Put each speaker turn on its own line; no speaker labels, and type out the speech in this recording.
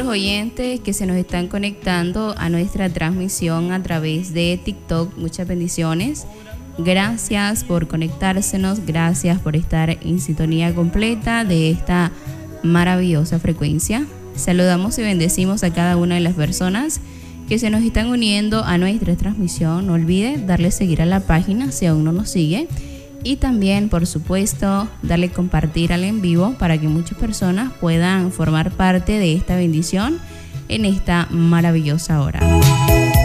nuestros oyentes que se nos están conectando a nuestra transmisión a través de TikTok. Muchas bendiciones. Gracias por conectársenos, gracias por estar en sintonía completa de esta maravillosa frecuencia. Saludamos y bendecimos a cada una de las personas que se nos están uniendo a nuestra transmisión. No olvide darle seguir a la página si aún no nos sigue. Y también, por supuesto, darle compartir al en vivo para que muchas personas puedan formar parte de esta bendición en esta maravillosa hora.